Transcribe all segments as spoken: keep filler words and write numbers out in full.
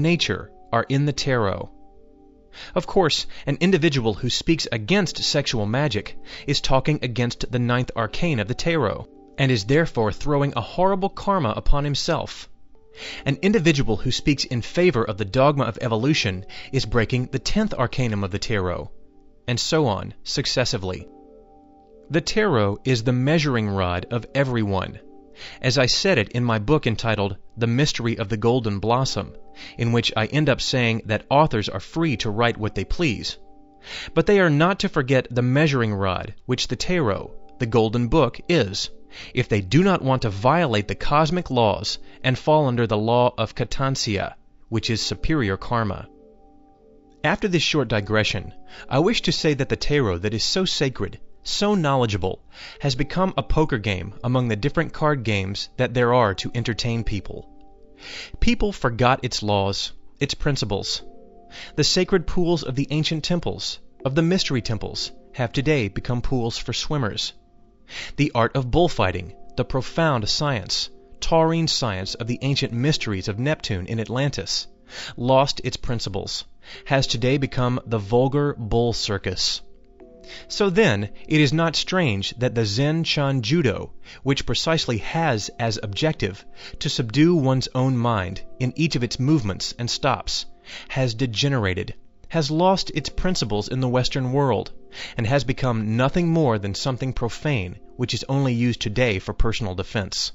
nature are in the tarot. Of course, an individual who speaks against sexual magic is talking against the ninth arcane of the tarot, and is therefore throwing a horrible karma upon himself. An individual who speaks in favor of the dogma of evolution is breaking the tenth arcanum of the tarot, and so on successively. The tarot is the measuring rod of everyone. As I said it in my book entitled The Mystery of the Golden Blossom, in which I end up saying that authors are free to write what they please. But they are not to forget the measuring rod, which the tarot, the Golden Book, is, if they do not want to violate the cosmic laws and fall under the law of Katansya, which is superior karma. After this short digression, I wish to say that the tarot that is so sacred, so knowledgeable, has become a poker game among the different card games that there are to entertain people. People forgot its laws, its principles. The sacred pools of the ancient temples, of the mystery temples, have today become pools for swimmers. The art of bullfighting, the profound science, taurine science of the ancient mysteries of Neptune in Atlantis, lost its principles, has today become the vulgar bull circus. So then, it is not strange that the Zen-Chan Judo, which precisely has as objective to subdue one's own mind in each of its movements and stops, has degenerated, has lost its principles in the Western world, and has become nothing more than something profane which is only used today for personal defense.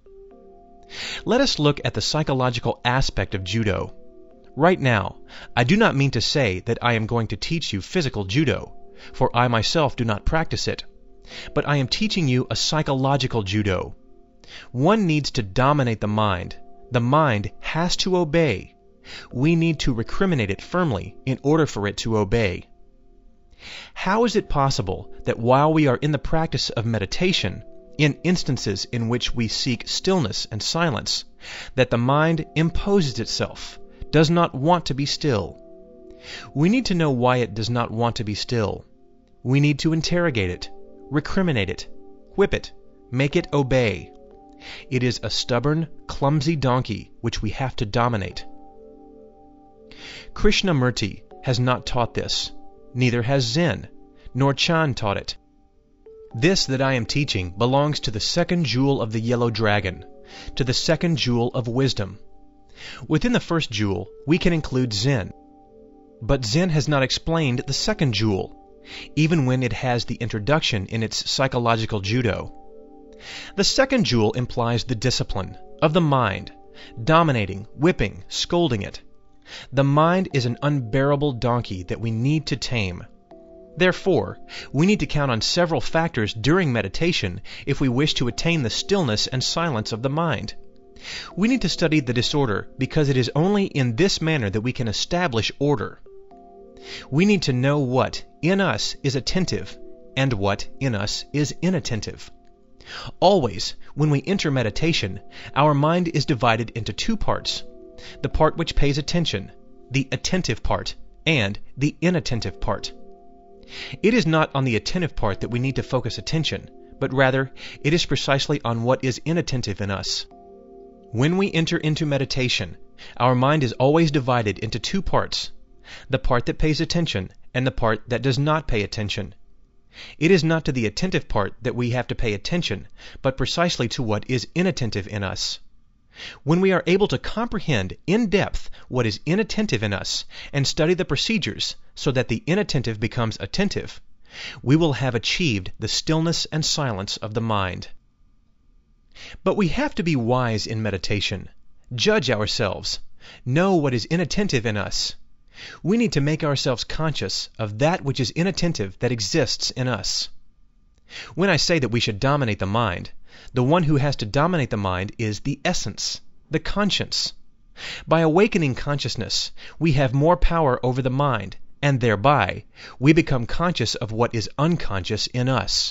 Let us look at the psychological aspect of Judo. Right now, I do not mean to say that I am going to teach you physical Judo, for I myself do not practice it, but I am teaching you a psychological Judo. One needs to dominate the mind. The mind has to obey. We need to recriminate it firmly in order for it to obey. How is it possible that while we are in the practice of meditation, in instances in which we seek stillness and silence, that the mind imposes itself, does not want to be still? We need to know why it does not want to be still. We need to interrogate it, recriminate it, whip it, make it obey. It is a stubborn, clumsy donkey which we have to dominate. Krishnamurti has not taught this, neither has Zen, nor Chan taught it. This that I am teaching belongs to the second jewel of the yellow dragon, to the second jewel of wisdom. Within the first jewel, we can include Zen. But Zen has not explained the second jewel, even when it has the introduction in its psychological Judo. The second jewel implies the discipline of the mind, dominating, whipping, scolding it. The mind is an unbearable donkey that we need to tame. Therefore, we need to count on several factors during meditation if we wish to attain the stillness and silence of the mind. We need to study the disorder because it is only in this manner that we can establish order. We need to know what in us is attentive and what in us is inattentive. Always, when we enter meditation, our mind is divided into two parts: the part which pays attention, the attentive part, and the inattentive part. It is not on the attentive part that we need to focus attention, but rather it is precisely on what is inattentive in us. When we enter into meditation, our mind is always divided into two parts: the part that pays attention and the part that does not pay attention. It is not to the attentive part that we have to pay attention, but precisely to what is inattentive in us. When we are able to comprehend in depth what is inattentive in us and study the procedures so that the inattentive becomes attentive, we will have achieved the stillness and silence of the mind. But we have to be wise in meditation, judge ourselves, know what is inattentive in us. We need to make ourselves conscious of that which is inattentive that exists in us. When I say that we should dominate the mind, the one who has to dominate the mind is the essence, the conscience. By awakening consciousness, we have more power over the mind, and thereby we become conscious of what is unconscious in us.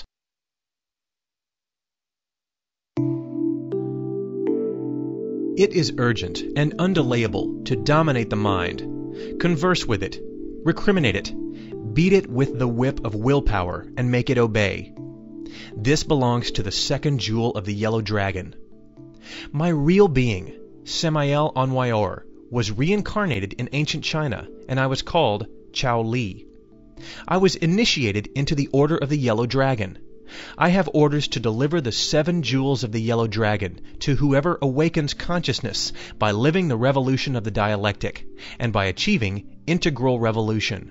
It is urgent and undelayable to dominate the mind. Converse with it, recriminate it, beat it with the whip of willpower, and make it obey. This belongs to the second jewel of the yellow dragon. My real being, Samael Enwayor, was reincarnated in ancient China, and I was called Chao Li. I was initiated into the Order of the Yellow Dragon. I have orders to deliver the seven jewels of the Yellow Dragon to whoever awakens consciousness by living the revolution of the dialectic, and by achieving integral revolution.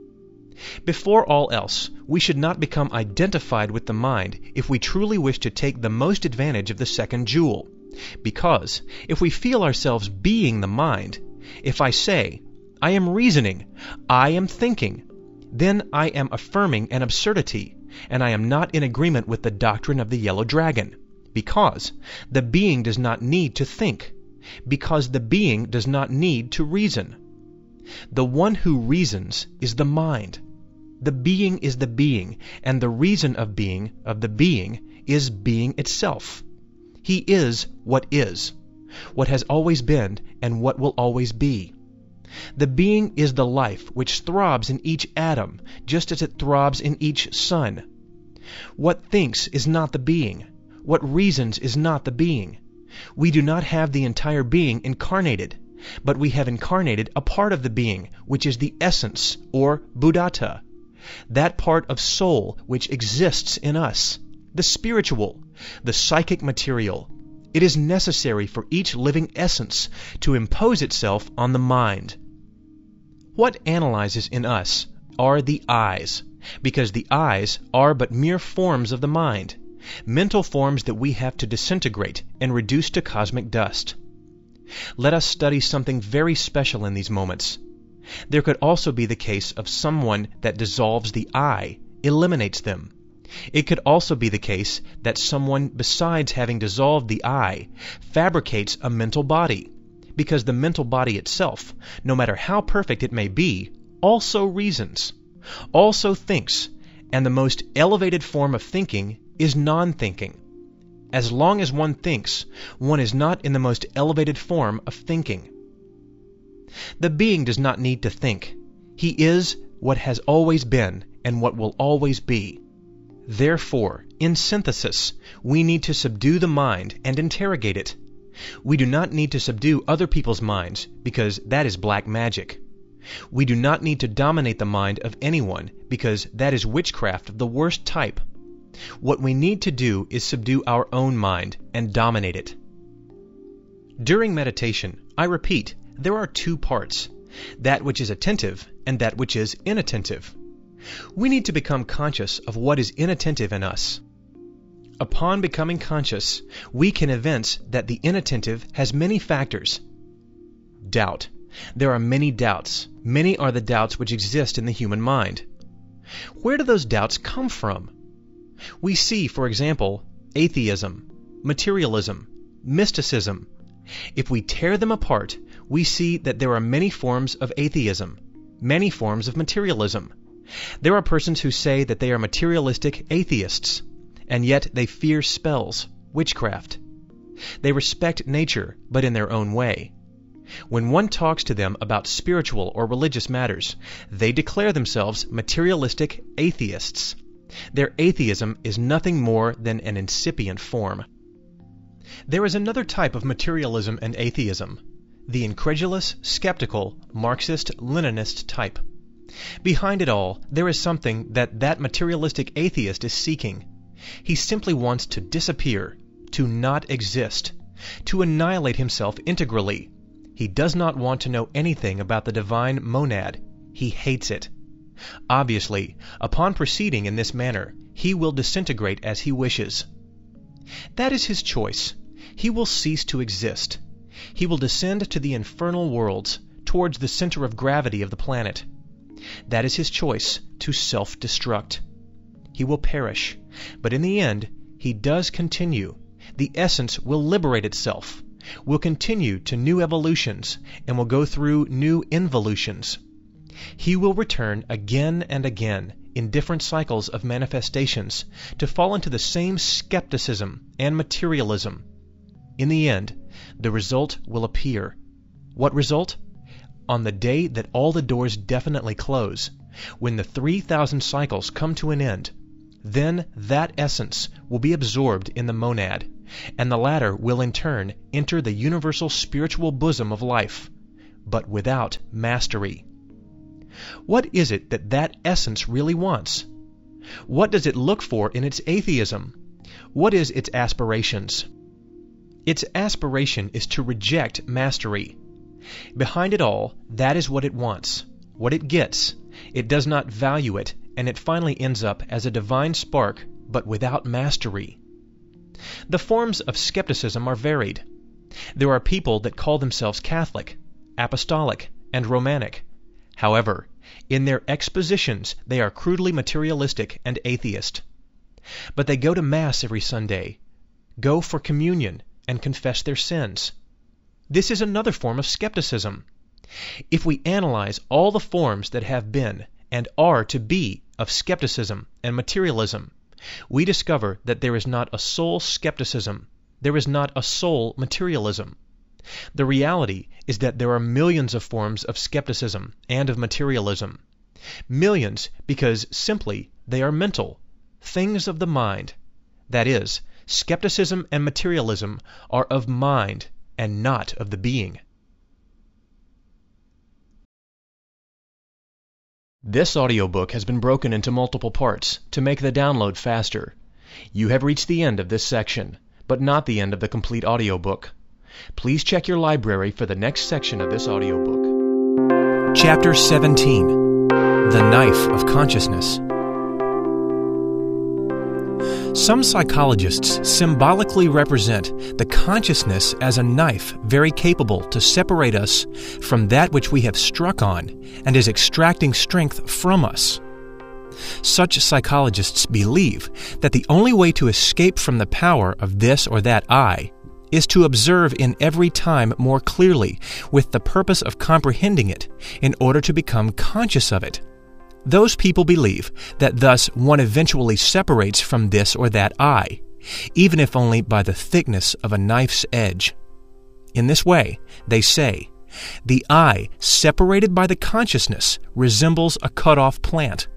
Before all else, we should not become identified with the mind if we truly wish to take the most advantage of the second jewel, because if we feel ourselves being the mind, if I say, I am reasoning, I am thinking, then I am affirming an absurdity, and I am not in agreement with the doctrine of the Yellow Dragon, because the being does not need to think, because the being does not need to reason. The one who reasons is the mind. The being is the being, and the reason of being of the being is being itself. He is what is, what has always been, and what will always be. The being is the life which throbs in each atom, just as it throbs in each sun. What thinks is not the being. What reasons is not the being. We do not have the entire being incarnated, but we have incarnated a part of the being, which is the essence, or Buddhata, that part of soul which exists in us, the spiritual, the psychic material. It is necessary for each living essence to impose itself on the mind. What analyzes in us are the eyes, because the eyes are but mere forms of the mind, mental forms that we have to disintegrate and reduce to cosmic dust. Let us study something very special in these moments. There could also be the case of someone that dissolves the eye, eliminates them. It could also be the case that someone, besides having dissolved the eye, fabricates a mental body, because the mental body itself, no matter how perfect it may be, also reasons, also thinks, and the most elevated form of thinking is non-thinking. As long as one thinks, one is not in the most elevated form of thinking. The being does not need to think. He is what has always been and what will always be. Therefore, in synthesis, we need to subdue the mind and interrogate it. We do not need to subdue other people's minds, because that is black magic. We do not need to dominate the mind of anyone, because that is witchcraft of the worst type. What we need to do is subdue our own mind and dominate it. During meditation, I repeat, there are two parts, that which is attentive and that which is inattentive. We need to become conscious of what is inattentive in us. Upon becoming conscious, we can evince that the inattentive has many factors. Doubt. There are many doubts. Many are the doubts which exist in the human mind. Where do those doubts come from? We see, for example, atheism, materialism, mysticism. If we tear them apart, we see that there are many forms of atheism, many forms of materialism. There are persons who say that they are materialistic atheists, and yet they fear spells, witchcraft. They respect nature, but in their own way. When one talks to them about spiritual or religious matters, they declare themselves materialistic atheists. Their atheism is nothing more than an incipient form. There is another type of materialism and atheism, the incredulous, skeptical, Marxist-Leninist type. Behind it all, there is something that that materialistic atheist is seeking. He simply wants to disappear, to not exist, to annihilate himself integrally. He does not want to know anything about the divine monad. He hates it. Obviously, upon proceeding in this manner, he will disintegrate as he wishes. That is his choice. He will cease to exist. He will descend to the infernal worlds, towards the center of gravity of the planet. That is his choice, to self-destruct. He will perish, but in the end, he does continue. The essence will liberate itself, will continue to new evolutions, and will go through new involutions. He will return again and again, in different cycles of manifestations, to fall into the same skepticism and materialism. In the end, the result will appear. What result? On the day that all the doors definitely close, when the three thousand cycles come to an end, then that essence will be absorbed in the monad, and the latter will in turn enter the universal spiritual bosom of life, but without mastery. What is it that that essence really wants? What does it look for in its atheism? What is its aspirations? Its aspiration is to reject mastery. Behind it all, that is what it wants, what it gets. It does not value it, and it finally ends up as a divine spark, but without mastery. The forms of skepticism are varied. There are people that call themselves Catholic, Apostolic, and Romanic. However, in their expositions they are crudely materialistic and atheist. But they go to Mass every Sunday, go for communion, and confess their sins. This is another form of skepticism. If we analyze all the forms that have been and are to be of skepticism and materialism, we discover that there is not a soul skepticism, there is not a soul materialism. The reality is that there are millions of forms of skepticism and of materialism. Millions because simply they are mental, things of the mind. That is, skepticism and materialism are of mind and not of the being. This audiobook has been broken into multiple parts to make the download faster. You have reached the end of this section, but not the end of the complete audiobook. Please check your library for the next section of this audiobook. Chapter seventeen. The Knife of Consciousness. Some psychologists symbolically represent the consciousness as a knife very capable to separate us from that which we have struck on and is extracting strength from us. Such psychologists believe that the only way to escape from the power of this or that I is to observe in every time more clearly with the purpose of comprehending it in order to become conscious of it. Those people believe that thus one eventually separates from this or that I, even if only by the thickness of a knife's edge. In this way, they say, the I separated by the consciousness resembles a cut-off plant.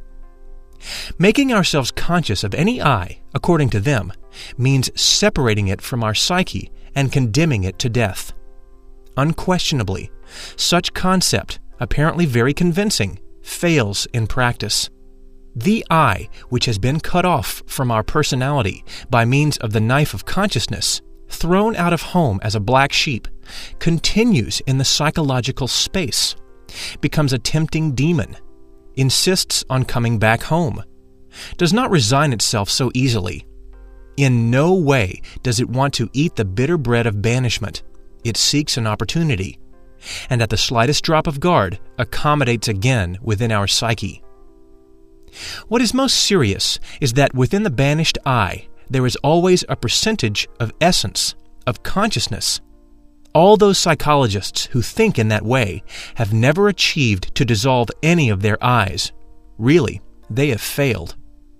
Making ourselves conscious of any I, according to them, means separating it from our psyche and condemning it to death. Unquestionably, such concept, apparently very convincing, fails in practice. The I, which has been cut off from our personality by means of the knife of consciousness, thrown out of home as a black sheep, continues in the psychological space, becomes a tempting demon, insists on coming back home, does not resign itself so easily. In no way does it want to eat the bitter bread of banishment. It seeks an opportunity, and at the slightest drop of guard, accommodates again within our psyche. What is most serious is that within the banished I, there is always a percentage of essence, of consciousness. All those psychologists who think in that way have never achieved to dissolve any of their I's. Really, they have failed.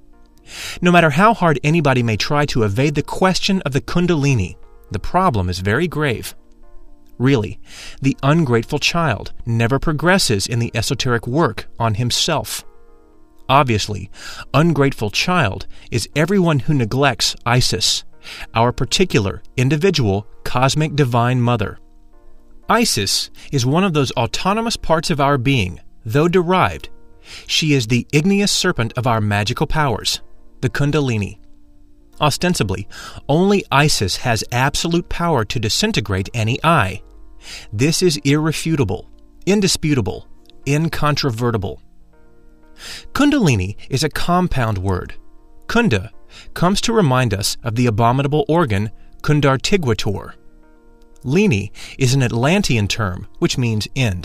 No matter how hard anybody may try to evade the question of the Kundalini, the problem is very grave. Really, the ungrateful child never progresses in the esoteric work on himself. Obviously, ungrateful child is everyone who neglects Isis, our particular, individual, cosmic divine mother. Isis is one of those autonomous parts of our being, though derived. She is the igneous serpent of our magical powers, the Kundalini. Ostensibly, only Isis has absolute power to disintegrate any I. This is irrefutable, indisputable, incontrovertible. Kundalini is a compound word. Kunda comes to remind us of the abominable organ Kundartiguator. Lini is an Atlantean term which means end.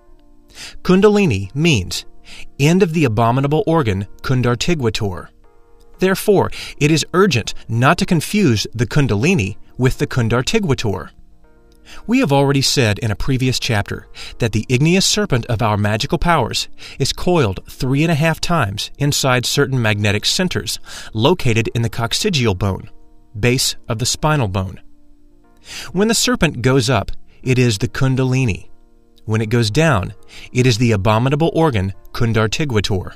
Kundalini means end of the abominable organ Kundartiguator. Therefore, it is urgent not to confuse the Kundalini with the Kundartiguator. We have already said in a previous chapter that the igneous serpent of our magical powers is coiled three and a half times inside certain magnetic centers located in the coccygeal bone, base of the spinal bone. When the serpent goes up, it is the Kundalini. When it goes down, it is the abominable organ Kundartiguator.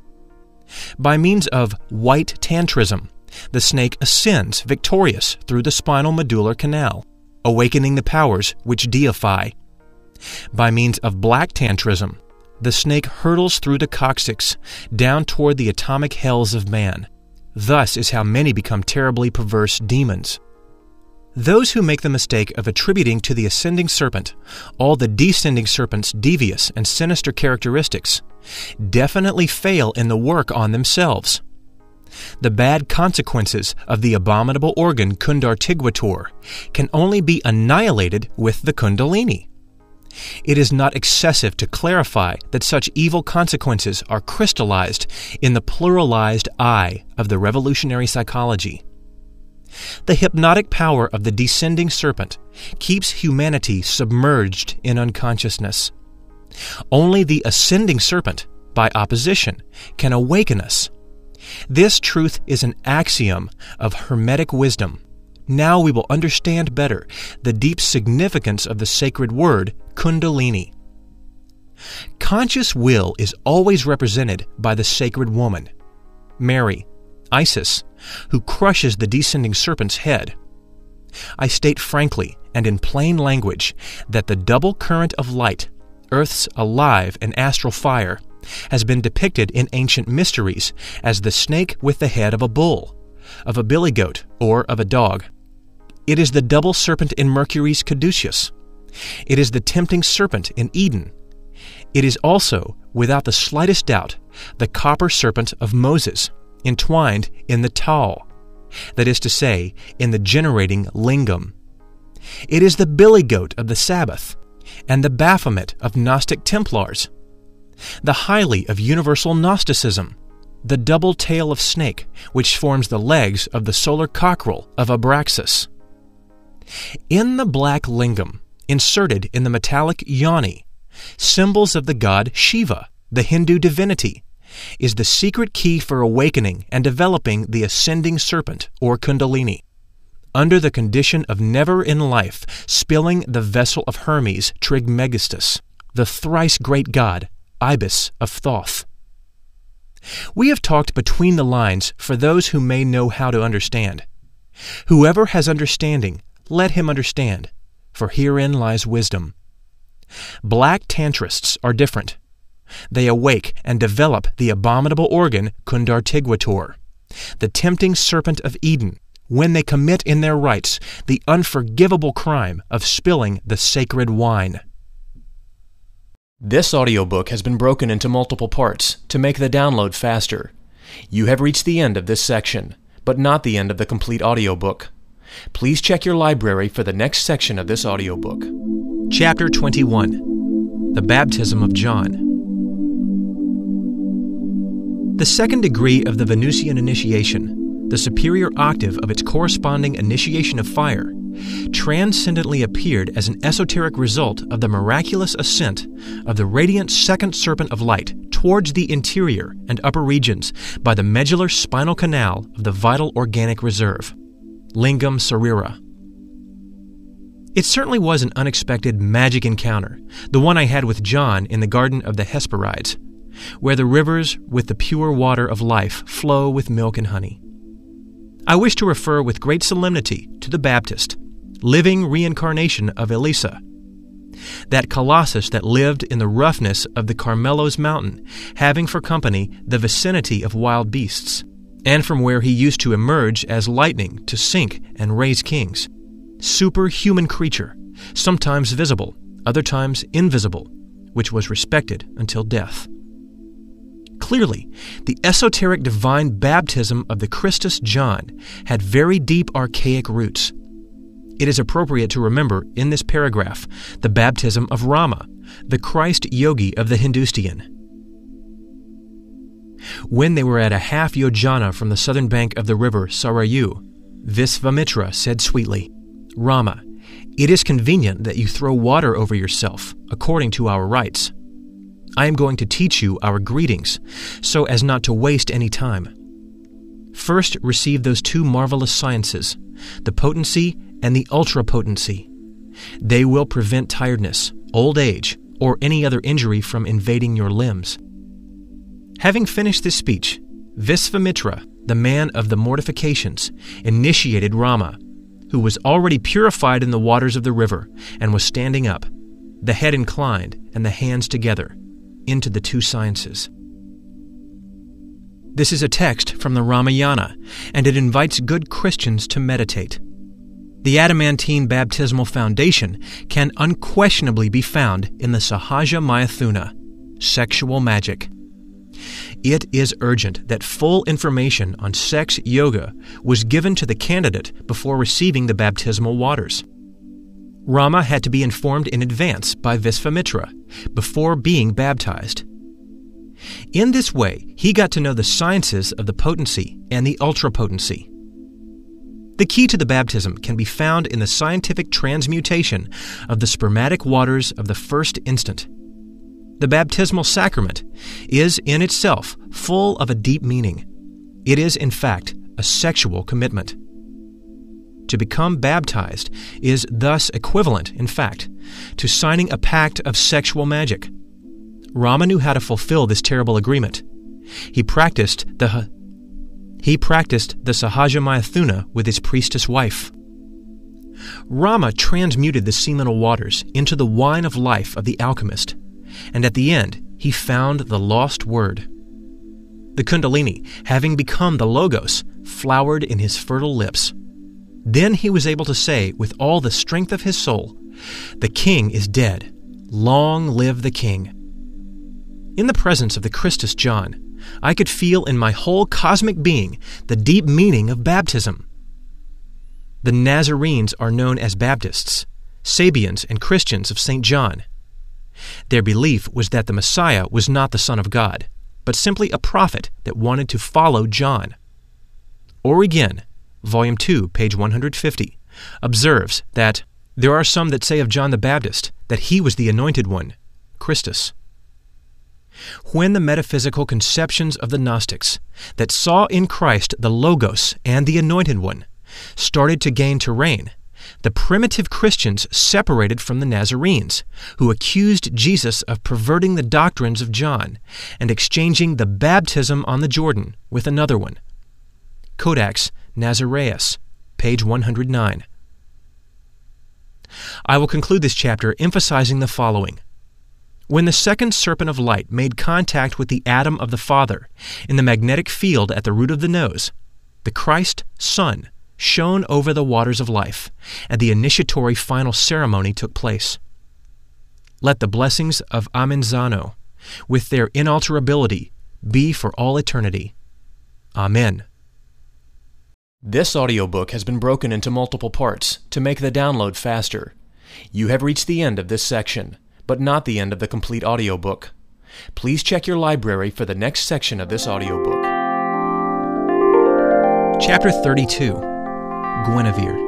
By means of white tantrism, the snake ascends victorious through the spinal medullar canal, awakening the powers which deify. By means of black tantrism, the snake hurtles through the coccyx down toward the atomic hells of man. Thus is how many become terribly perverse demons. Those who make the mistake of attributing to the ascending serpent all the descending serpent's devious and sinister characteristics definitely fail in the work on themselves. The bad consequences of the abominable organ Kundartigvator can only be annihilated with the Kundalini. It is not excessive to clarify that such evil consequences are crystallized in the pluralized I of the revolutionary psychology. The hypnotic power of the descending serpent keeps humanity submerged in unconsciousness. Only the ascending serpent, by opposition, can awaken us. This truth is an axiom of Hermetic wisdom. Now we will understand better the deep significance of the sacred word Kundalini. Conscious will is always represented by the sacred woman, Mary, Isis, who crushes the descending serpent's head. I state frankly and in plain language that the double current of light, Earth's alive and astral fire, has been depicted in ancient mysteries as the snake with the head of a bull, of a billy goat, or of a dog. It is the double serpent in Mercury's caduceus. It is the tempting serpent in Eden. It is also, without the slightest doubt, the copper serpent of Moses, entwined in the Tau, that is to say, in the generating lingam. It is the billy goat of the Sabbath, and the Baphomet of Gnostic Templars, the Hyli of universal Gnosticism, the double tail of snake, which forms the legs of the solar cockerel of Abraxas. In the black lingam, inserted in the metallic yoni, symbols of the god Shiva, the Hindu divinity, is the secret key for awakening and developing the ascending serpent, or Kundalini. Under the condition of never in life spilling the vessel of Hermes Trismegistus, the thrice great god, Ibis of Thoth. We have talked between the lines for those who may know how to understand. Whoever has understanding, let him understand, for herein lies wisdom. Black tantrists are different. They awake and develop the abominable organ Kundartigvator, the tempting serpent of Eden, when they commit in their rites the unforgivable crime of spilling the sacred wine. This audiobook has been broken into multiple parts to make the download faster. You have reached the end of this section, but not the end of the complete audiobook. Please check your library for the next section of this audiobook. Chapter twenty-one. The Baptism of John. The second degree of the Venusian initiation, the superior octave of its corresponding initiation of fire, transcendently appeared as an esoteric result of the miraculous ascent of the radiant second serpent of light towards the interior and upper regions by the medullar spinal canal of the vital organic reserve, Lingam Sarira. It certainly was an unexpected magic encounter, the one I had with John in the Garden of the Hesperides, where the rivers with the pure water of life flow with milk and honey. I wish to refer with great solemnity to the Baptist, living reincarnation of Elisa, that colossus that lived in the roughness of the Carmelos mountain, having for company the vicinity of wild beasts, and from where he used to emerge as lightning to sink and raise kings. Superhuman creature, sometimes visible, other times invisible, which was respected until death. Clearly, the esoteric divine baptism of the Christus John had very deep archaic roots. It is appropriate to remember in this paragraph the baptism of Rama, the Christ yogi of the Hindustian. When they were at a half yojana from the southern bank of the river Sarayu, Visvamitra said sweetly, "Rama, it is convenient that you throw water over yourself, according to our rites. I am going to teach you our greetings, so as not to waste any time. First receive those two marvelous sciences, the potency and the ultrapotency. They will prevent tiredness, old age, or any other injury from invading your limbs." Having finished this speech, Visvamitra, the man of the mortifications, initiated Rama, who was already purified in the waters of the river and was standing up. the head inclined and the hands together, into the two sciences. This is a text from the Ramayana, and it invites good Christians to meditate. The adamantine baptismal foundation can unquestionably be found in the Sahaja Mayathuna, sexual magic. It is urgent that full information on sex yoga was given to the candidate before receiving the baptismal waters. Rama had to be informed in advance by Visvamitra before being baptized. In this way, he got to know the sciences of the potency and the ultrapotency. The key to the baptism can be found in the scientific transmutation of the spermatic waters of the first instant. The baptismal sacrament is in itself full of a deep meaning. It is, in fact, a sexual commitment. To become baptized is thus equivalent, in fact, to signing a pact of sexual magic. Rama knew how to fulfill this terrible agreement. He practiced the he practiced the Sahaja Mayathuna with his priestess wife. Rama transmuted the seminal waters into the wine of life of the alchemist, and at the end he found the lost word. The Kundalini, having become the Logos, flowered in his fertile lips. Then he was able to say with all the strength of his soul, "The king is dead. Long live the king." In the presence of the Christus John, I could feel in my whole cosmic being the deep meaning of baptism. The Nazarenes are known as Baptists, Sabians, and Christians of Saint John. Their belief was that the Messiah was not the Son of God, but simply a prophet that wanted to follow John. Origen, Volume two, page one hundred fifty, observes that there are some that say of John the Baptist that he was the anointed one, Christus. When the metaphysical conceptions of the Gnostics that saw in Christ the Logos and the Anointed One started to gain terrain, the primitive Christians separated from the Nazarenes, who accused Jesus of perverting the doctrines of John and exchanging the baptism on the Jordan with another one. Codex Nazareus, page one hundred nine. I will conclude this chapter emphasizing the following. When the second serpent of light made contact with the atom of the Father in the magnetic field at the root of the nose, the Christ Son shone over the waters of life, and the initiatory final ceremony took place. Let the blessings of Amenzano, with their inalterability, be for all eternity. Amen. This audiobook has been broken into multiple parts to make the download faster. You have reached the end of this section, but not the end of the complete audiobook. Please check your library for the next section of this audiobook. Chapter thirty-two, Guinevere.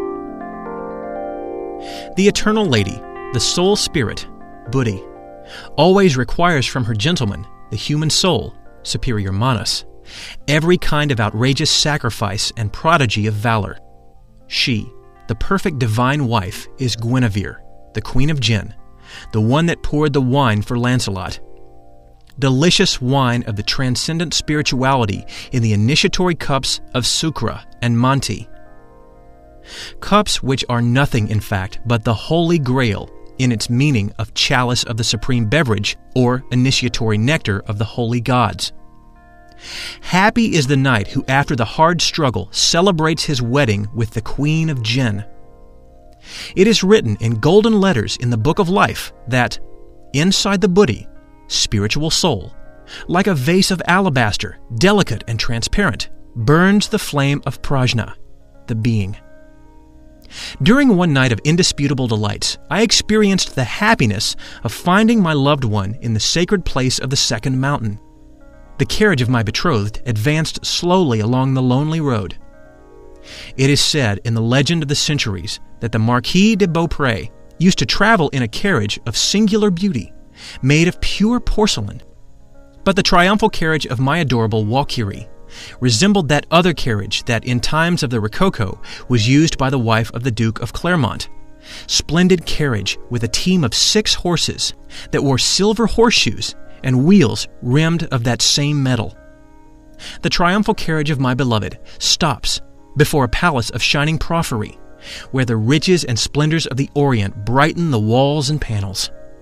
The eternal lady, the soul spirit, Buddhi, always requires from her gentleman, the human soul, superior Manas, every kind of outrageous sacrifice and prodigy of valor. She, the perfect divine wife, is Guinevere, the queen of Jinn, the one that poured the wine for Lancelot. Delicious wine of the transcendent spirituality in the initiatory cups of Sukra and Manti. Cups which are nothing, in fact, but the Holy Grail in its meaning of chalice of the supreme beverage or initiatory nectar of the holy gods. Happy is the knight who after the hard struggle celebrates his wedding with the queen of Jinn. It is written in golden letters in the book of life that inside the Buddhi, spiritual soul, like a vase of alabaster, delicate and transparent, burns the flame of prajna, the being. During one night of indisputable delights, I experienced the happiness of finding my loved one in the sacred place of the second mountain. The carriage of my betrothed advanced slowly along the lonely road. It is said in the legend of the centuries that the Marquis de Beaupré used to travel in a carriage of singular beauty, made of pure porcelain. But the triumphal carriage of my adorable Walkiri resembled that other carriage that in times of the Rococo was used by the wife of the Duke of Clermont. Splendid carriage with a team of six horses that wore silver horseshoes and wheels rimmed of that same metal. The triumphal carriage of my beloved stops before a palace of shining porphyry, where the riches and splendors of the Orient brighten the walls and panels.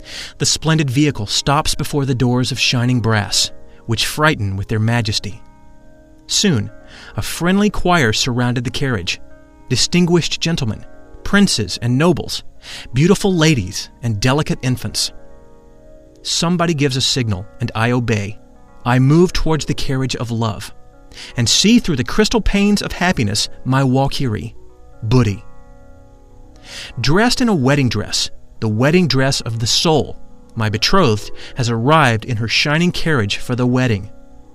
The splendid vehicle stops before the doors of shining brass, which frighten with their majesty. Soon, a friendly choir surrounded the carriage, distinguished gentlemen, princes and nobles, beautiful ladies and delicate infants. Somebody gives a signal, and I obey. I move towards the carriage of love, and see through the crystal panes of happiness my Walkiri, Buddhi. Dressed in a wedding dress, the wedding dress of the soul, my betrothed has arrived in her shining carriage for the wedding.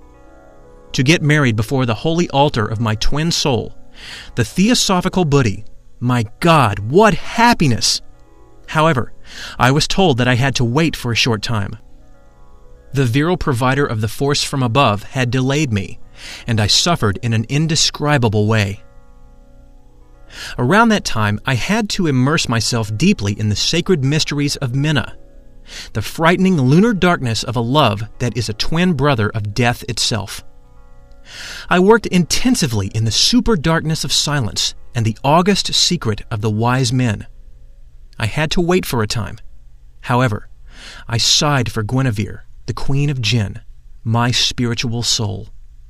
To get married before the holy altar of my twin soul, the theosophical Buddhi, my God, what happiness! However, I was told that I had to wait for a short time. The virile provider of the force from above had delayed me, and I suffered in an indescribable way. Around that time, I had to immerse myself deeply in the sacred mysteries of Minna, the frightening lunar darkness of a love that is a twin brother of death itself. I worked intensively in the super darkness of silence and the august secret of the wise men. I had to wait for a time. However, I sighed for Guinevere, the queen of Jinn, my spiritual soul.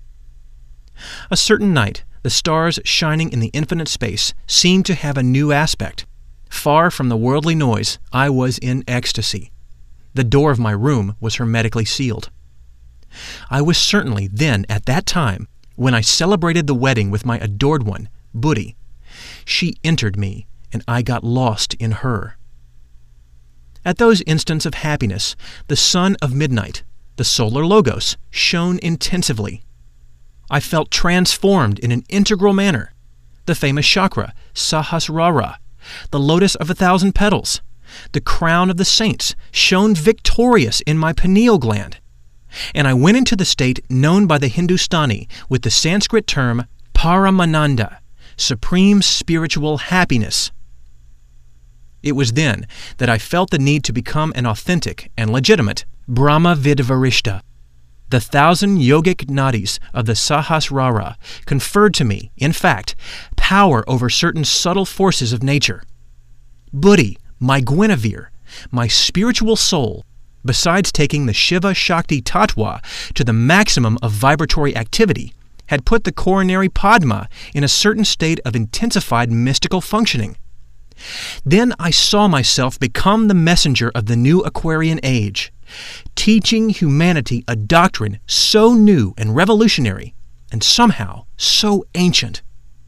A certain night, the stars shining in the infinite space seemed to have a new aspect. Far from the worldly noise, I was in ecstasy. The door of my room was hermetically sealed. I was certainly then, at that time, when I celebrated the wedding with my adored one, Buddhi. She entered me, and I got lost in her. At those instants of happiness, the sun of midnight, the solar logos, shone intensively. I felt transformed in an integral manner. The famous chakra, Sahasrara, the lotus of a thousand petals, the crown of the saints, shone victorious in my pineal gland. And I went into the state known by the Hindustani with the Sanskrit term Paramananda, supreme spiritual happiness. It was then that I felt the need to become an authentic and legitimate Brahma Vidvarishta. The thousand yogic nadis of the Sahasrara conferred to me, in fact, power over certain subtle forces of nature. Buddhi, my Guinevere, my spiritual soul, besides taking the Shiva Shakti Tattva to the maximum of vibratory activity, had put the coronary Padma in a certain state of intensified mystical functioning. Then I saw myself become the messenger of the new Aquarian age, teaching humanity a doctrine so new and revolutionary, and somehow so ancient.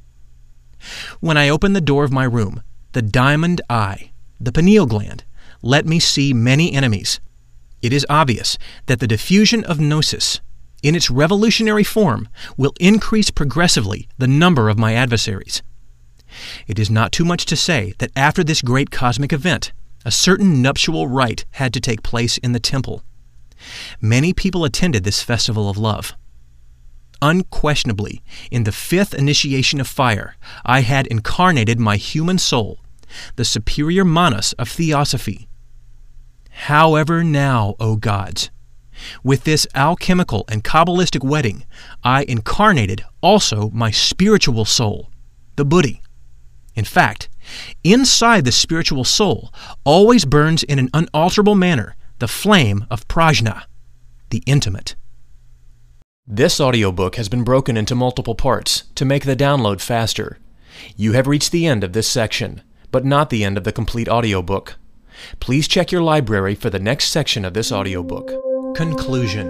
When I opened the door of my room, the diamond eye, the pineal gland, let me see many enemies. It is obvious that the diffusion of gnosis, in its revolutionary form, will increase progressively the number of my adversaries. It is not too much to say that after this great cosmic event, a certain nuptial rite had to take place in the temple. Many people attended this festival of love. Unquestionably, in the fifth initiation of fire, I had incarnated my human soul, the superior manas of theosophy. However now, O gods, with this alchemical and Kabbalistic wedding, I incarnated also my spiritual soul, the Buddhi. In fact, inside the spiritual soul always burns in an unalterable manner the flame of prajna, the intimate. This audiobook has been broken into multiple parts to make the download faster. You have reached the end of this section, but not the end of the complete audiobook. Please check your library for the next section of this audiobook. Conclusion.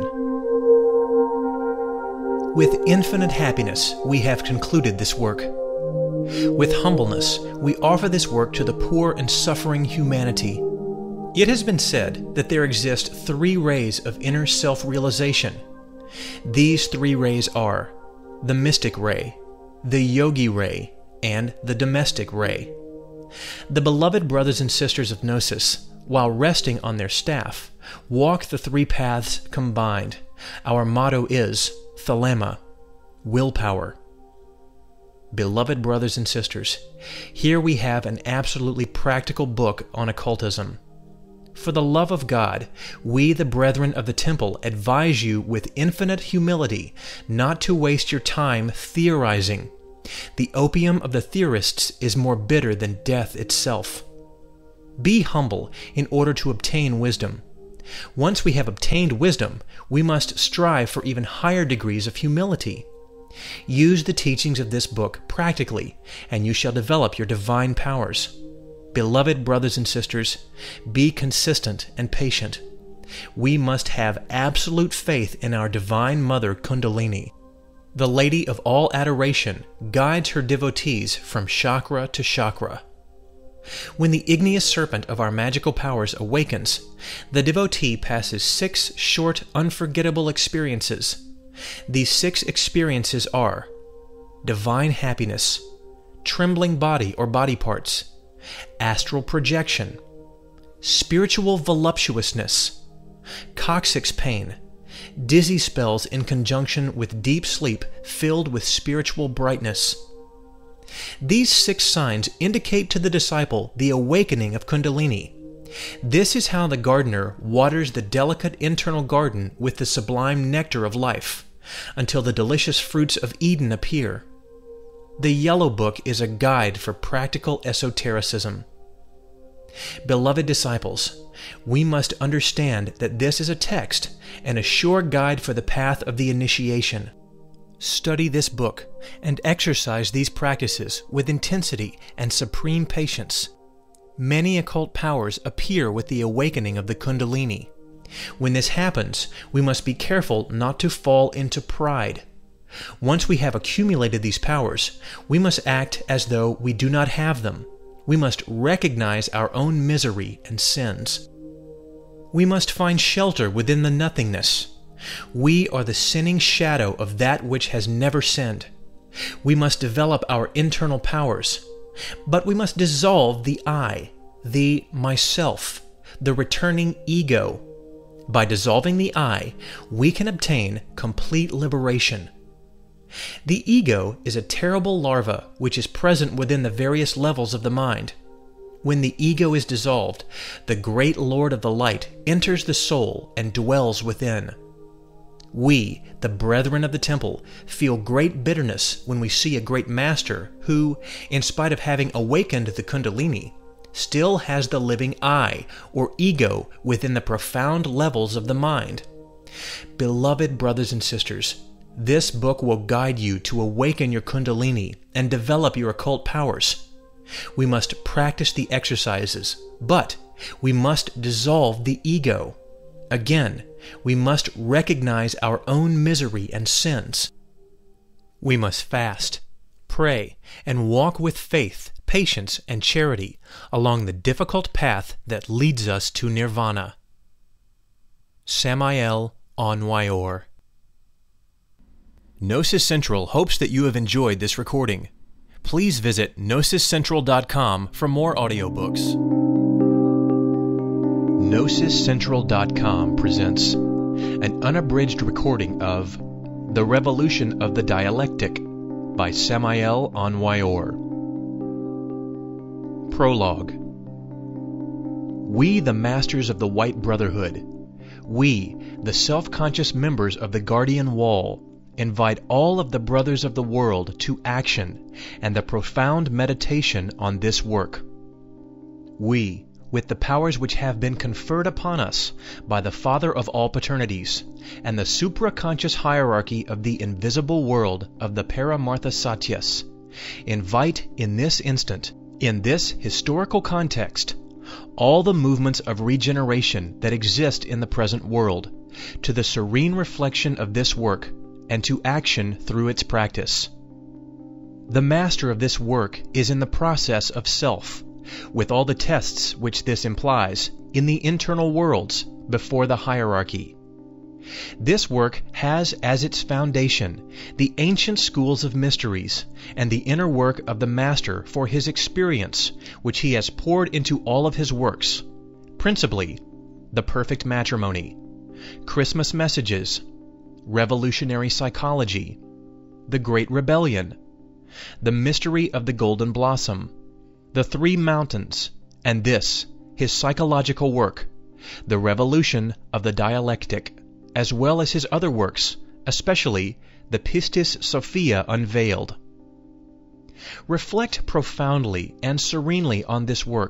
With infinite happiness, we have concluded this work. With humbleness, we offer this work to the poor and suffering humanity. It has been said that there exist three rays of inner self-realization. These three rays are the mystic ray, the yogi ray, and the domestic ray. The beloved brothers and sisters of Gnosis, while resting on their staff, walk the three paths combined. Our motto is Thelema, willpower. Beloved brothers and sisters, here we have an absolutely practical book on occultism. For the love of God, we, the brethren of the temple, advise you with infinite humility not to waste your time theorizing. The opium of the theorists is more bitter than death itself. Be humble in order to obtain wisdom. Once we have obtained wisdom, we must strive for even higher degrees of humility. Use the teachings of this book practically, and you shall develop your divine powers. Beloved brothers and sisters, be consistent and patient. We must have absolute faith in our Divine Mother Kundalini. The Lady of all adoration guides her devotees from chakra to chakra. When the igneous serpent of our magical powers awakens, the devotee passes six short, unforgettable experiences. These six experiences are divine happiness, trembling body or body parts, astral projection, spiritual voluptuousness, coccyx pain, dizzy spells in conjunction with deep sleep filled with spiritual brightness. These six signs indicate to the disciple the awakening of Kundalini. This is how the gardener waters the delicate internal garden with the sublime nectar of life, until the delicious fruits of Eden appear. The Yellow Book is a guide for practical esotericism. Beloved disciples, we must understand that this is a text and a sure guide for the path of the initiation. Study this book and exercise these practices with intensity and supreme patience. Many occult powers appear with the awakening of the Kundalini. When this happens, we must be careful not to fall into pride. Once we have accumulated these powers, we must act as though we do not have them. We must recognize our own misery and sins. We must find shelter within the nothingness. We are the sinning shadow of that which has never sinned. We must develop our internal powers, but we must dissolve the I, the myself, the returning ego. By dissolving the I, we can obtain complete liberation. The ego is a terrible larva which is present within the various levels of the mind. When the ego is dissolved, the great Lord of the Light enters the soul and dwells within. We, the brethren of the temple, feel great bitterness when we see a great master who, in spite of having awakened the Kundalini, still has the living I, or ego, within the profound levels of the mind. Beloved brothers and sisters, this book will guide you to awaken your Kundalini and develop your occult powers. We must practice the exercises, but we must dissolve the ego. Again, we must recognize our own misery and sins. We must fast, pray, and walk with faith, patience, and charity along the difficult path that leads us to nirvana. Samael Aun-Weor. Gnosis Central hopes that you have enjoyed this recording. Please visit gnosis central dot com for more audiobooks. gnosis central dot com presents an unabridged recording of The Revolution of the Dialectic by Samael Aun-Weor. Prologue. We, the masters of the White Brotherhood, we, the self-conscious members of the Guardian Wall, invite all of the brothers of the world to action and the profound meditation on this work. We, with the powers which have been conferred upon us by the Father of all paternities and the supraconscious hierarchy of the invisible world of the Paramartha Satyas, invite in this instant, in this historical context, all the movements of regeneration that exist in the present world to the serene reflection of this work and to action through its practice. The master of this work is in the process of self, with all the tests which this implies, in the internal worlds before the hierarchy. This work has as its foundation the ancient schools of mysteries and the inner work of the master for his experience, which he has poured into all of his works, principally the Perfect Matrimony, Christmas Messages, Revolutionary Psychology, The Great Rebellion, The Mystery of the Golden Blossom, The Three Mountains, and this, his psychological work, The Revolution of the Dialectic, as well as his other works, especially the Pistis Sophia Unveiled. Reflect profoundly and serenely on this work,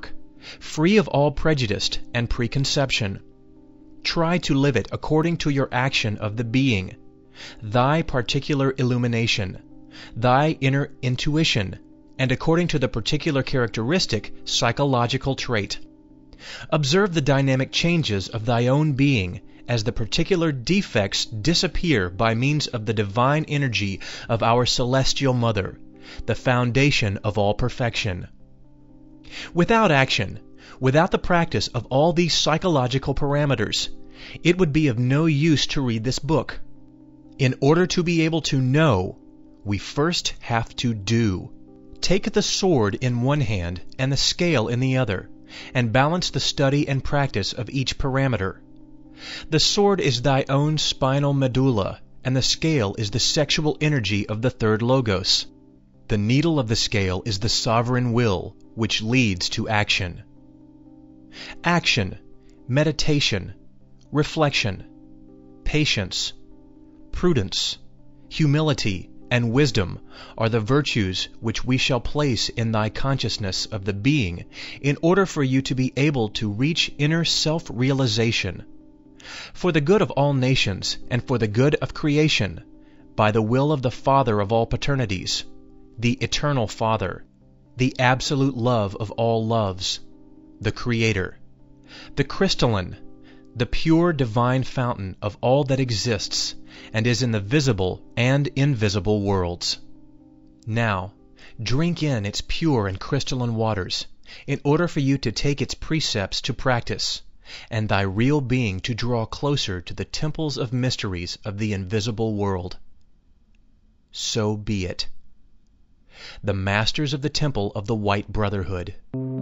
free of all prejudice and preconception. Try to live it according to your action of the being, thy particular illumination, thy inner intuition, and according to the particular characteristic psychological trait. Observe the dynamic changes of thy own being as the particular defects disappear by means of the divine energy of our Celestial Mother, the foundation of all perfection. Without action, without the practice of all these psychological parameters, it would be of no use to read this book. In order to be able to know, we first have to do. Take the sword in one hand and the scale in the other, and balance the study and practice of each parameter. The sword is thy own spinal medulla, and the scale is the sexual energy of the third logos. The needle of the scale is the sovereign will, which leads to action. Action, meditation, reflection, patience, prudence, humility, and wisdom are the virtues which we shall place in thy consciousness of the being in order for you to be able to reach inner self-realization. For the good of all nations and for the good of creation, by the will of the Father of all paternities, the Eternal Father, the absolute love of all loves, the Creator, the crystalline, the pure divine fountain of all that exists and is in the visible and invisible worlds. Now, drink in its pure and crystalline waters, in order for you to take its precepts to practice, and thy real being to draw closer to the temples of mysteries of the invisible world. So be it. The Masters of the Temple of the White Brotherhood.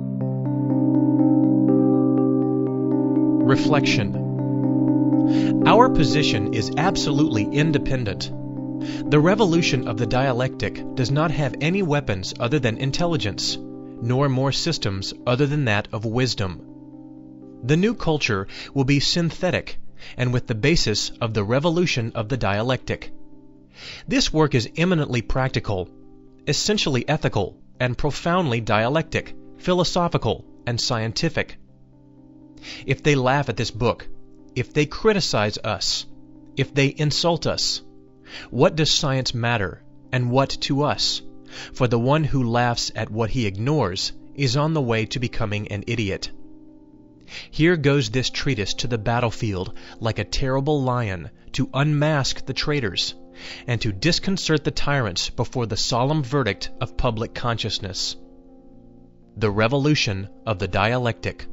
Reflection. Our position is absolutely independent. The revolution of the dialectic does not have any weapons other than intelligence, nor more systems other than that of wisdom. The new culture will be synthetic, and with the basis of the revolution of the dialectic. This work is eminently practical, essentially ethical, and profoundly dialectic, philosophical, and scientific. If they laugh at this book, if they criticize us, if they insult us, what does science matter, and what to us? For the one who laughs at what he ignores is on the way to becoming an idiot. Here goes this treatise to the battlefield like a terrible lion to unmask the traitors, and to disconcert the tyrants before the solemn verdict of public consciousness. The Revolution of the Dialectic.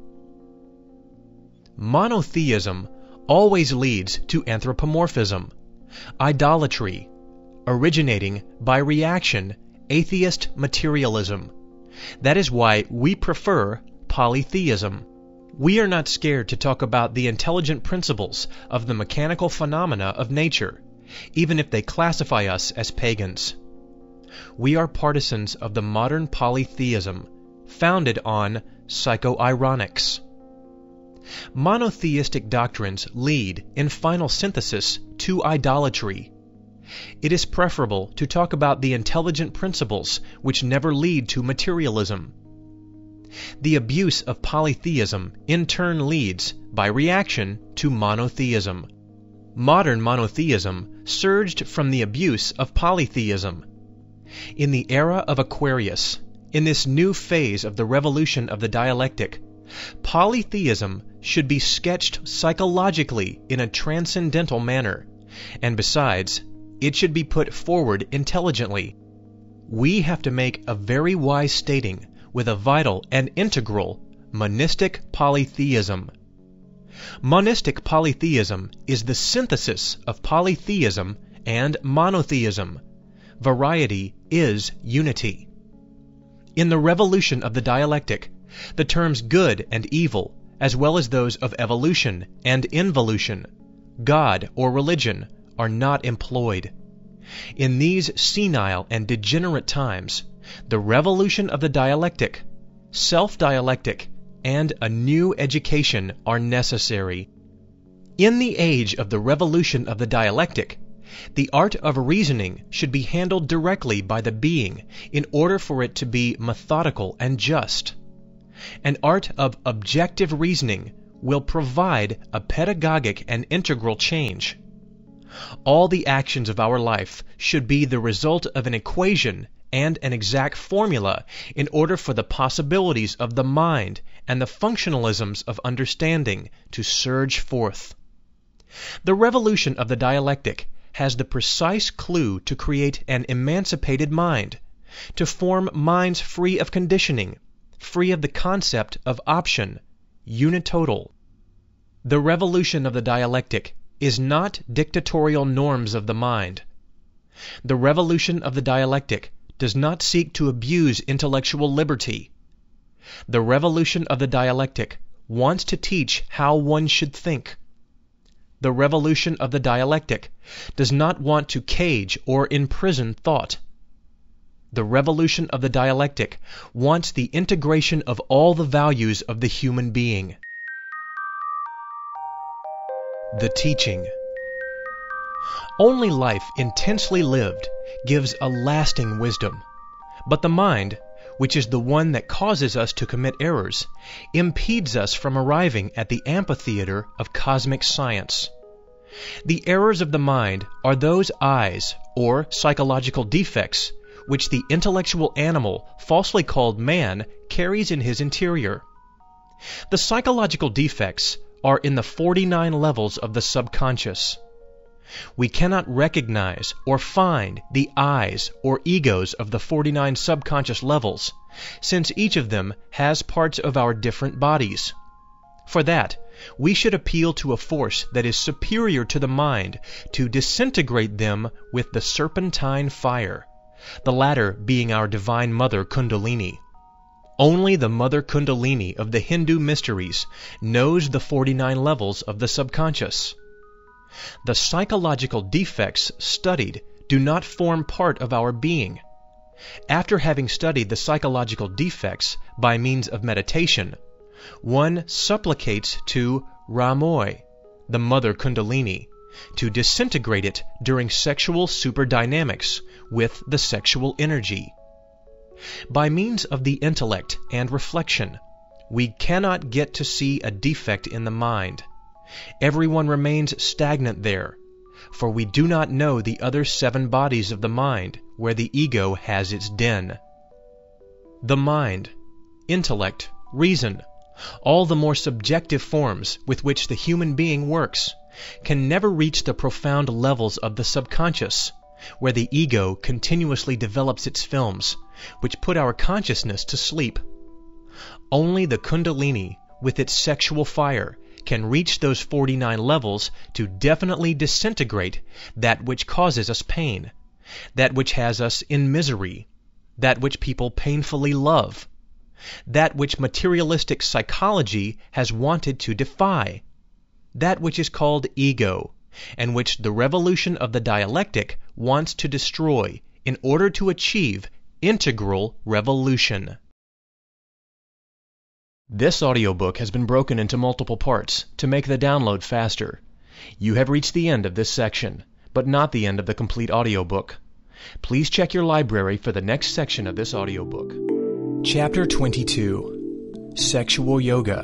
Monotheism always leads to anthropomorphism, idolatry, originating by reaction, atheist materialism. That is why we prefer polytheism. We are not scared to talk about the intelligent principles of the mechanical phenomena of nature, even if they classify us as pagans. We are partisans of the modern polytheism, founded on psychoironics. Monotheistic doctrines lead, in final synthesis, to idolatry. It is preferable to talk about the intelligent principles which never lead to materialism. The abuse of polytheism in turn leads, by reaction, to monotheism. Modern monotheism surged from the abuse of polytheism. In the era of Aquarius, in this new phase of the revolution of the dialectic, polytheism should be sketched psychologically in a transcendental manner, and besides, it should be put forward intelligently. We have to make a very wise stating with a vital and integral monistic polytheism. Monistic polytheism is the synthesis of polytheism and monotheism. Variety is unity. In the revolution of the dialectic, the terms good and evil, as well as those of evolution and involution, God or religion, are not employed. In these senile and degenerate times, the revolution of the dialectic, self-dialectic, and a new education are necessary. In the age of the revolution of the dialectic, the art of reasoning should be handled directly by the being in order for it to be methodical and just. An art of objective reasoning will provide a pedagogic and integral change. All the actions of our life should be the result of an equation and an exact formula in order for the possibilities of the mind and the functionalisms of understanding to surge forth. The revolution of the dialectic has the precise clue to create an emancipated mind, to form minds free of conditioning, free of the concept of option, unitotal. The revolution of the dialectic is not dictatorial norms of the mind. The revolution of the dialectic does not seek to abuse intellectual liberty. The revolution of the dialectic wants to teach how one should think. The revolution of the dialectic does not want to cage or imprison thought. The revolution of the dialectic wants the integration of all the values of the human being. The teaching. Only life intensely lived gives a lasting wisdom, but the mind, which is the one that causes us to commit errors, impedes us from arriving at the amphitheater of cosmic science. The errors of the mind are those eyes, or psychological defects, which the intellectual animal, falsely called man, carries in his interior. The psychological defects are in the forty-nine levels of the subconscious. We cannot recognize or find the eyes or egos of the forty-nine subconscious levels, since each of them has parts of our different bodies. For that, we should appeal to a force that is superior to the mind to disintegrate them with the serpentine fire, the latter being our Divine Mother Kundalini. Only the Mother Kundalini of the Hindu mysteries knows the forty-nine levels of the subconscious. The psychological defects studied do not form part of our being. After having studied the psychological defects by means of meditation, one supplicates to Ramoy, the Mother Kundalini, to disintegrate it during sexual superdynamics with the sexual energy. By means of the intellect and reflection, we cannot get to see a defect in the mind. Everyone remains stagnant there, for we do not know the other seven bodies of the mind where the ego has its den. The mind, intellect, reason, all the more subjective forms with which the human being works, can never reach the profound levels of the subconscious, where the ego continuously develops its films, which put our consciousness to sleep. Only the Kundalini, with its sexual fire, can reach those forty-nine levels to definitely disintegrate that which causes us pain, that which has us in misery, that which people painfully love, that which materialistic psychology has wanted to defy, that which is called ego, and which the revolution of the dialectic wants to destroy in order to achieve integral revolution. This audiobook has been broken into multiple parts to make the download faster. You have reached the end of this section, but not the end of the complete audiobook. Please check your library for the next section of this audiobook. Chapter twenty-two. Sexual Yoga.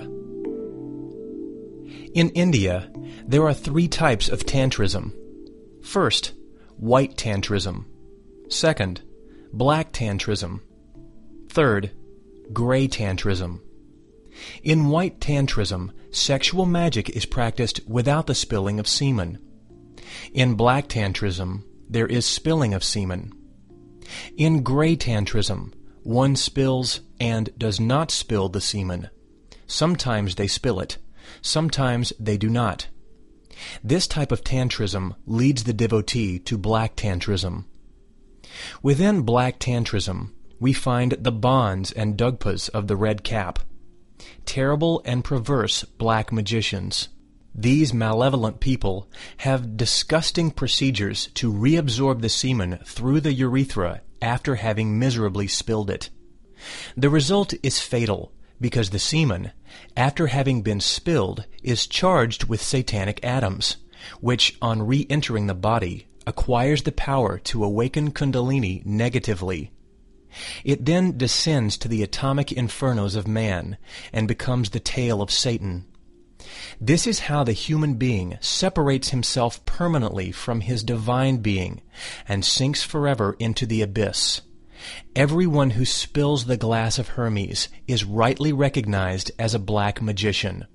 In India, there are three types of Tantrism. First, white Tantrism. Second, black Tantrism. Third, gray Tantrism. In white Tantrism, sexual magic is practiced without the spilling of semen. In black Tantrism, there is spilling of semen. In gray Tantrism, one spills and does not spill the semen. Sometimes they spill it, sometimes they do not. This type of Tantrism leads the devotee to black Tantrism. Within black Tantrism, we find the bonds and dugpas of the red cap, terrible and perverse black magicians. These malevolent people have disgusting procedures to reabsorb the semen through the urethra after having miserably spilled it. The result is fatal, because the semen, after having been spilled, is charged with satanic atoms, which, on re-entering the body, acquires the power to awaken Kundalini negatively. It then descends to the atomic infernos of man and becomes the tail of Satan. This is how the human being separates himself permanently from his divine being and sinks forever into the abyss. Everyone who spills the glass of Hermes is rightly recognized as a black magician.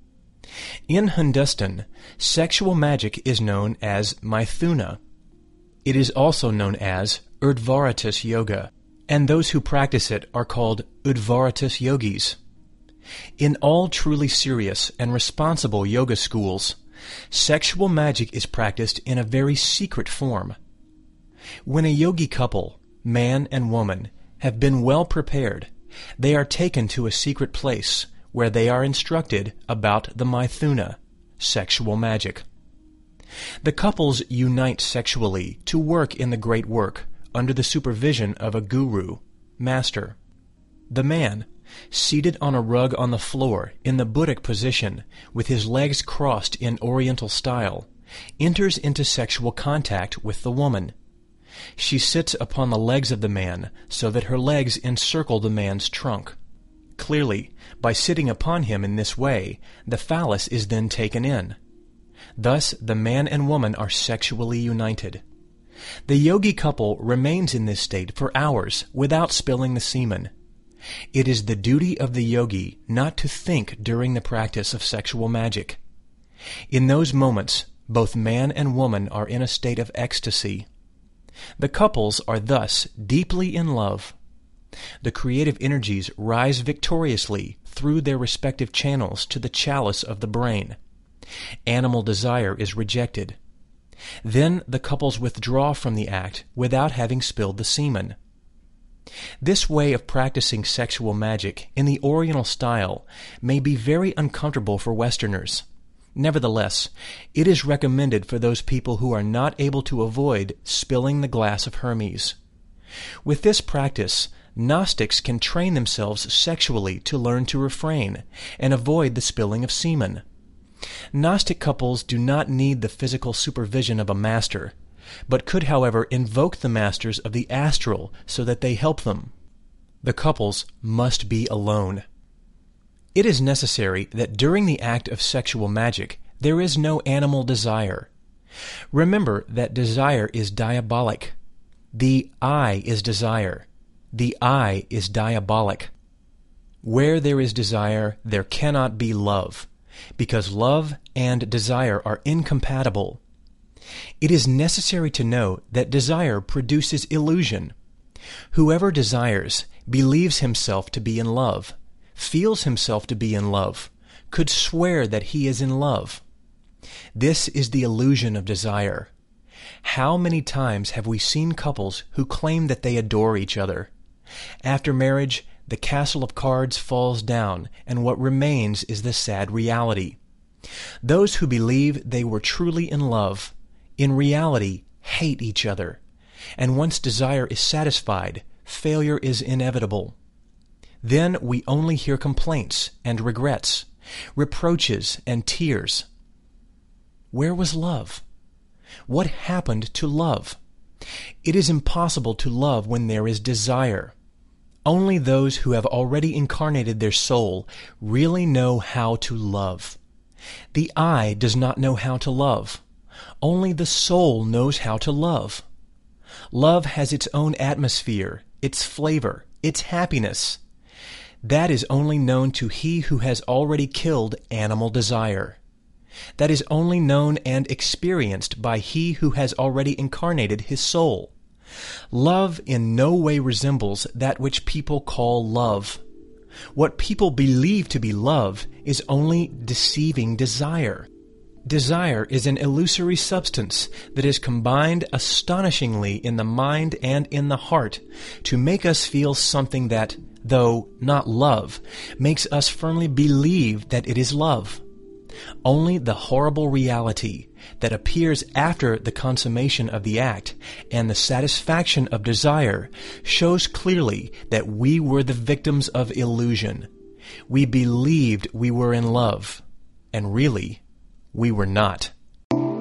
In Hindustan, sexual magic is known as Maithuna. It is also known as Urdhvaratus Yoga, and those who practice it are called Udvaratus Yogis. In all truly serious and responsible yoga schools, sexual magic is practiced in a very secret form. When a yogi couple, man and woman, have been well prepared, they are taken to a secret place where they are instructed about the Maithuna, sexual magic. The couples unite sexually to work in the great work under the supervision of a guru, master. The man, seated on a rug on the floor in the Buddhic position with his legs crossed in Oriental style, enters into sexual contact with the woman. She sits upon the legs of the man so that her legs encircle the man's trunk. Clearly, by sitting upon him in this way, the phallus is then taken in. Thus, the man and woman are sexually united. The yogi couple remains in this state for hours without spilling the semen. It is the duty of the yogi not to think during the practice of sexual magic. In those moments, both man and woman are in a state of ecstasy. The couples are thus deeply in love. The creative energies rise victoriously through their respective channels to the chalice of the brain. Animal desire is rejected. Then the couples withdraw from the act without having spilled the semen. This way of practicing sexual magic in the Oriental style may be very uncomfortable for Westerners. Nevertheless, it is recommended for those people who are not able to avoid spilling the glass of Hermes. With this practice, Gnostics can train themselves sexually to learn to refrain and avoid the spilling of semen. Gnostic couples do not need the physical supervision of a master, but could, however, invoke the masters of the astral so that they help them. The couples must be alone. It is necessary that during the act of sexual magic there is no animal desire. Remember that desire is diabolic. The I is desire. The I is diabolic. Where there is desire, there cannot be love, because love and desire are incompatible. It is necessary to know that desire produces illusion. Whoever desires believes himself to be in love, feels himself to be in love, could swear that he is in love. This is the illusion of desire. How many times have we seen couples who claim that they adore each other? After marriage, the castle of cards falls down, and what remains is the sad reality. Those who believe they were truly in love, in reality, hate each other, and once desire is satisfied, failure is inevitable. Then we only hear complaints and regrets, reproaches and tears. Where was love? What happened to love? It is impossible to love when there is desire. Only those who have already incarnated their soul really know how to love. The I does not know how to love. Only the soul knows how to love. Love has its own atmosphere, its flavor, its happiness. That is only known to he who has already killed animal desire. That is only known and experienced by he who has already incarnated his soul. Love in no way resembles that which people call love. What people believe to be love is only deceiving desire. Desire is an illusory substance that is combined astonishingly in the mind and in the heart to make us feel something that, though not love, makes us firmly believe that it is love. Only the horrible reality that appears after the consummation of the act and the satisfaction of desire shows clearly that we were the victims of illusion. We believed we were in love, and really, we were not.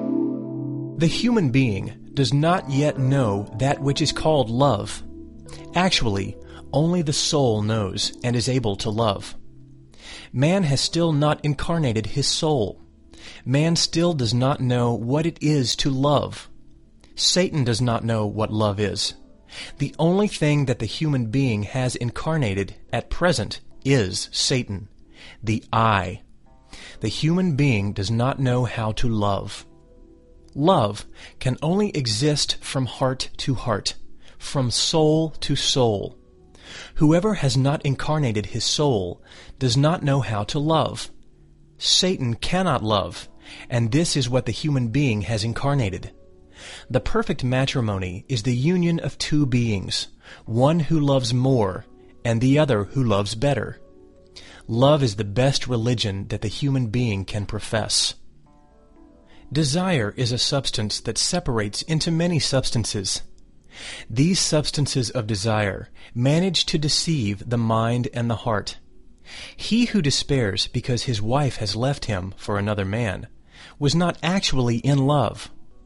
The human being does not yet know that which is called love. Actually, only the soul knows and is able to love. Man has still not incarnated his soul. Man still does not know what it is to love. Satan does not know what love is. The only thing that the human being has incarnated at present is Satan, the I. The human being does not know how to love. Love can only exist from heart to heart, from soul to soul. Whoever has not incarnated his soul does not know how to love. Satan cannot love, and this is what the human being has incarnated. The perfect matrimony is the union of two beings, one who loves more and the other who loves better. Love is the best religion that the human being can profess. Desire is a substance that separates into many substances. These substances of desire manage to deceive the mind and the heart. He who despairs because his wife has left him for another man was not actually in love.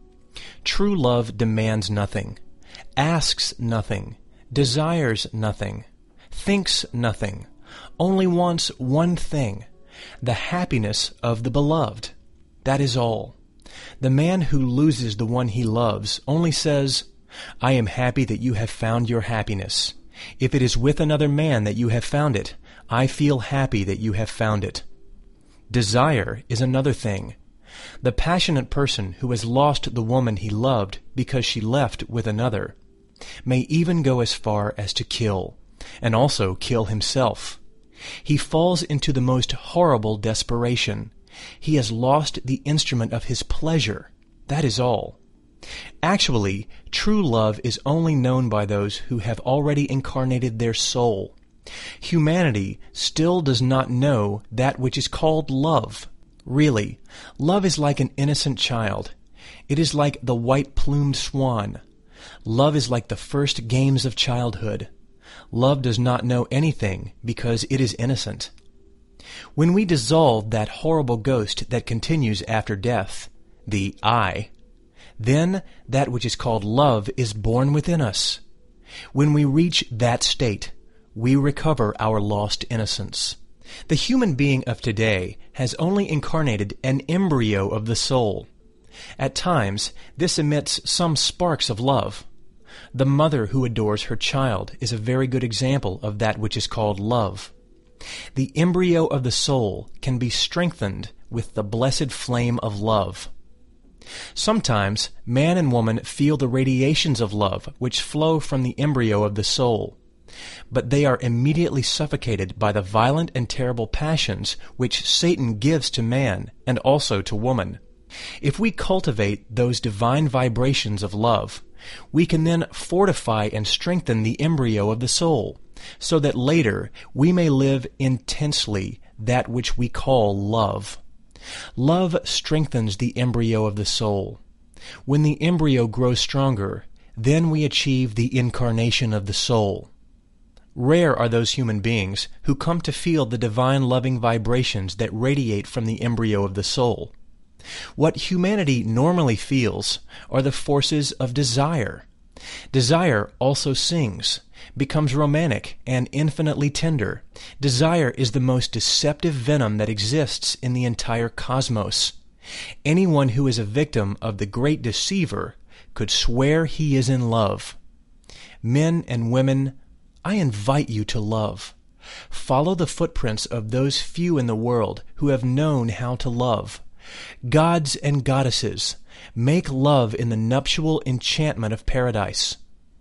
True love demands nothing, asks nothing, desires nothing, thinks nothing, only wants one thing, the happiness of the beloved. That is all. The man who loses the one he loves only says, "I am happy that you have found your happiness. If it is with another man that you have found it, I feel happy that you have found it." Desire is another thing. The passionate person who has lost the woman he loved because she left with another may even go as far as to kill, and also kill himself. He falls into the most horrible desperation. He has lost the instrument of his pleasure. That is all. Actually, true love is only known by those who have already incarnated their soul. Humanity still does not know that which is called love. Really, love is like an innocent child. It is like the white-plumed swan. Love is like the first games of childhood. Love does not know anything because it is innocent. When we dissolve that horrible ghost that continues after death, the I, then that which is called love is born within us. When we reach that state, we recover our lost innocence. The human being of today has only incarnated an embryo of the soul. At times, this emits some sparks of love. The mother who adores her child is a very good example of that which is called love. The embryo of the soul can be strengthened with the blessed flame of love. Sometimes man and woman feel the radiations of love which flow from the embryo of the soul, but they are immediately suffocated by the violent and terrible passions which Satan gives to man and also to woman. If we cultivate those divine vibrations of love, we can then fortify and strengthen the embryo of the soul, so that later we may live intensely that which we call love. Love strengthens the embryo of the soul. When the embryo grows stronger, then we achieve the incarnation of the soul. Rare are those human beings who come to feel the divine loving vibrations that radiate from the embryo of the soul. What humanity normally feels are the forces of desire. Desire also sings, becomes romantic and infinitely tender. Desire is the most deceptive venom that exists in the entire cosmos. Anyone who is a victim of the great deceiver could swear he is in love. Men and women, I invite you to love. Follow the footprints of those few in the world who have known how to love. Gods and goddesses, make love in the nuptial enchantment of paradise.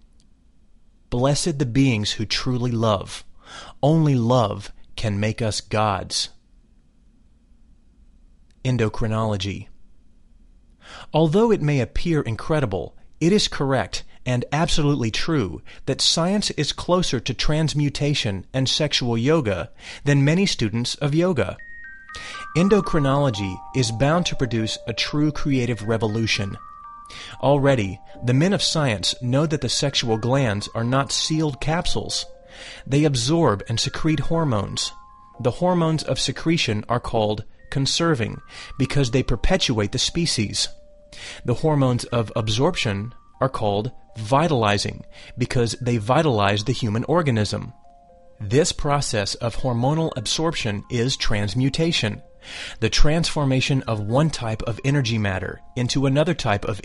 Blessed the beings who truly love. Only love can make us gods. Endocrinology. Although it may appear incredible, it is correct and absolutely true that science is closer to transmutation and sexual yoga than many students of yoga. Endocrinology is bound to produce a true creative revolution. Already, the men of science know that the sexual glands are not sealed capsules. They absorb and secrete hormones. The hormones of secretion are called conserving because they perpetuate the species. The hormones of absorption are called vitalizing because they vitalize the human organism. This process of hormonal absorption is transmutation, the transformation of one type of energy matter into another type of